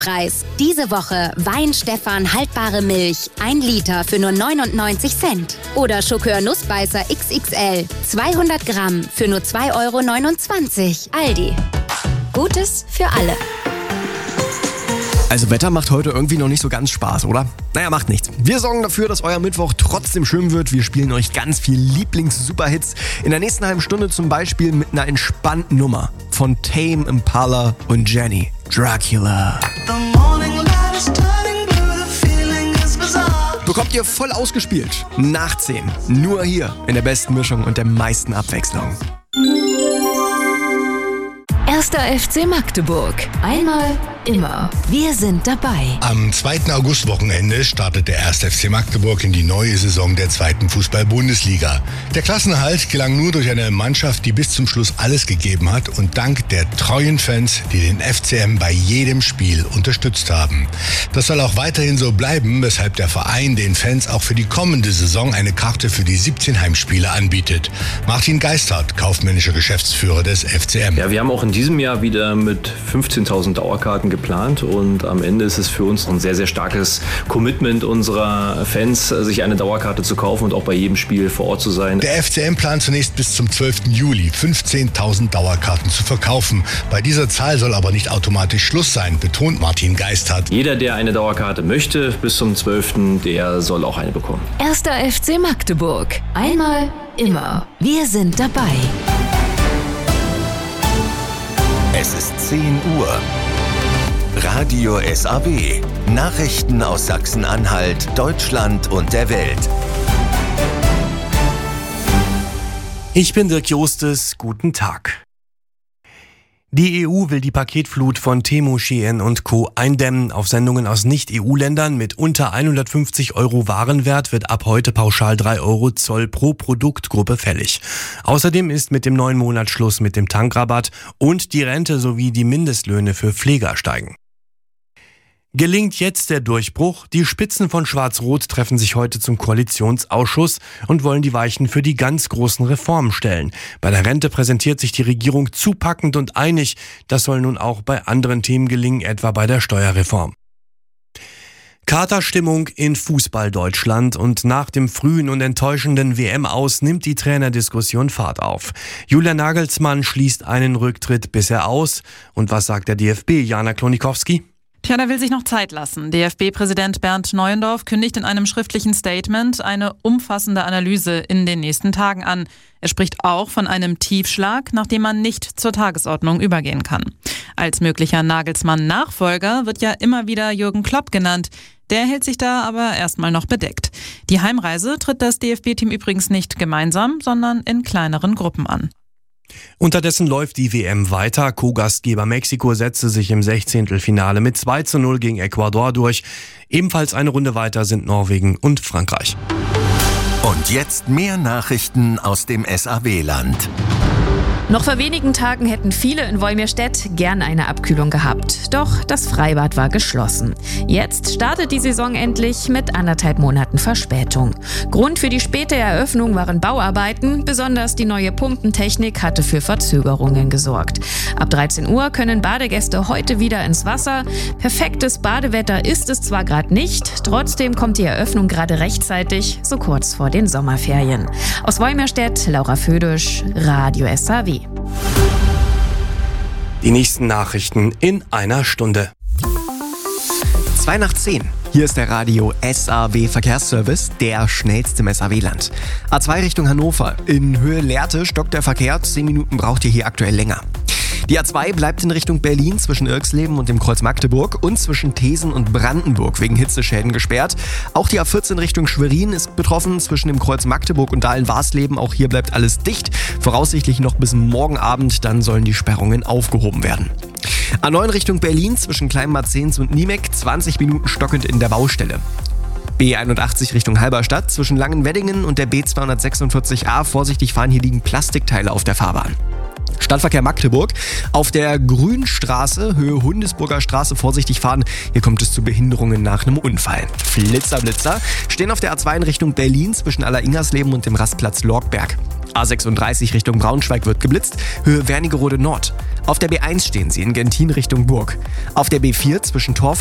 Preis. Diese Woche Weinstefan haltbare Milch, 1 Liter für nur 99 Cent. Oder Schokör Nussbeißer XXL, 200 Gramm für nur 2,29 €. Aldi. Gutes für alle. Also Wetter macht heute irgendwie noch nicht so ganz Spaß, oder? Naja, macht nichts. Wir sorgen dafür, dass euer Mittwoch trotzdem schön wird. Wir spielen euch ganz viel Lieblings-Superhits. In der nächsten halben Stunde zum Beispiel mit einer entspannten Nummer von Tame Impala und Jenny. Dracula. Bekommt ihr voll ausgespielt. Nach 10. Nur hier in der besten Mischung und der meisten Abwechslung. 1. FC Magdeburg. Einmal, immer. Wir sind dabei. Am 2. August-Wochenende startet der 1. FC Magdeburg in die neue Saison der 2. Fußball-Bundesliga. Der Klassenerhalt gelang nur durch eine Mannschaft, die bis zum Schluss alles gegeben hat und dank der treuen Fans, die den FCM bei jedem Spiel unterstützt haben. Das soll auch weiterhin so bleiben, weshalb der Verein den Fans auch für die kommende Saison eine Karte für die 17 Heimspiele anbietet. Martin Geisthardt, kaufmännischer Geschäftsführer des FCM. Ja, wir haben auch in diesem Jahr wieder mit 15.000 Dauerkarten geplant und am Ende ist es für uns ein sehr, sehr starkes Commitment unserer Fans, sich eine Dauerkarte zu kaufen und auch bei jedem Spiel vor Ort zu sein. Der FCM plant zunächst bis zum 12. Juli 15.000 Dauerkarten zu verkaufen. Bei dieser Zahl soll aber nicht automatisch Schluss sein, betont Martin Geisthardt. Jeder, der eine Dauerkarte möchte, bis zum 12., der soll auch eine bekommen. 1. FC Magdeburg. Einmal, immer. Wir sind dabei. Es ist 10 Uhr. Radio SAW. Nachrichten aus Sachsen-Anhalt, Deutschland und der Welt. Ich bin Dirk Jostes. Guten Tag. Die EU will die Paketflut von Temu, Shein und Co. eindämmen. Auf Sendungen aus Nicht-EU-Ländern mit unter 150 € Warenwert wird ab heute pauschal 3 € Zoll pro Produktgruppe fällig. Außerdem ist mit dem neuen Monat Schluss mit dem Tankrabatt und die Rente sowie die Mindestlöhne für Pfleger steigen. Gelingt jetzt der Durchbruch? Die Spitzen von Schwarz-Rot treffen sich heute zum Koalitionsausschuss und wollen die Weichen für die ganz großen Reformen stellen. Bei der Rente präsentiert sich die Regierung zupackend und einig. Das soll nun auch bei anderen Themen gelingen, etwa bei der Steuerreform. Katerstimmung in Fußball-Deutschland und nach dem frühen und enttäuschenden WM-Aus nimmt die Trainerdiskussion Fahrt auf. Julian Nagelsmann schließt einen Rücktritt bisher aus. Und was sagt der DFB, Jana Klonikowski? Tja, der will sich noch Zeit lassen. DFB-Präsident Bernd Neuendorf kündigt in einem schriftlichen Statement eine umfassende Analyse in den nächsten Tagen an. Er spricht auch von einem Tiefschlag, nachdem man nicht zur Tagesordnung übergehen kann. Als möglicher Nagelsmann-Nachfolger wird ja immer wieder Jürgen Klopp genannt. Der hält sich da aber erstmal noch bedeckt. Die Heimreise tritt das DFB-Team übrigens nicht gemeinsam, sondern in kleineren Gruppen an. Unterdessen läuft die WM weiter. Co-Gastgeber Mexiko setzte sich im 16. mit 2:0 gegen Ecuador durch. Ebenfalls eine Runde weiter sind Norwegen und Frankreich. Und jetzt mehr Nachrichten aus dem SAW-Land. Noch vor wenigen Tagen hätten viele in Wolmirstedt gern eine Abkühlung gehabt. Doch das Freibad war geschlossen. Jetzt startet die Saison endlich mit 1,5 Monaten Verspätung. Grund für die späte Eröffnung waren Bauarbeiten. Besonders die neue Pumpentechnik hatte für Verzögerungen gesorgt. Ab 13 Uhr können Badegäste heute wieder ins Wasser. Perfektes Badewetter ist es zwar gerade nicht, trotzdem kommt die Eröffnung gerade rechtzeitig, so kurz vor den Sommerferien. Aus Wolmirstedt, Laura Födisch, Radio SAW. Die nächsten Nachrichten in einer Stunde. 2 nach 10. Hier ist der Radio SAW Verkehrsservice, der schnellste im SAW-Land. A2 Richtung Hannover. In Höhe Lehrte stockt der Verkehr. 10 Minuten braucht ihr hier aktuell länger. Die A2 bleibt in Richtung Berlin zwischen Irxleben und dem Kreuz Magdeburg und zwischen Thesen und Brandenburg wegen Hitzeschäden gesperrt. Auch die A14 Richtung Schwerin ist betroffen zwischen dem Kreuz Magdeburg und Dahlen-Warsleben. Auch hier bleibt alles dicht. Voraussichtlich noch bis morgen Abend, dann sollen die Sperrungen aufgehoben werden. A9 Richtung Berlin zwischen Kleinmarzens und Niemek, 20 Minuten stockend in der Baustelle. B81 Richtung Halberstadt zwischen Langenweddingen und der B246a. Vorsichtig fahren, hier liegen Plastikteile auf der Fahrbahn. Stadtverkehr Magdeburg. Auf der Grünstraße, Höhe Hundesburger Straße, vorsichtig fahren. Hier kommt es zu Behinderungen nach einem Unfall. Blitzer stehen auf der A2 in Richtung Berlin zwischen Aller-Ingersleben und dem Rastplatz Lorgberg. A36 Richtung Braunschweig wird geblitzt, Höhe Wernigerode Nord. Auf der B1 stehen sie in Gentin Richtung Burg. Auf der B4 zwischen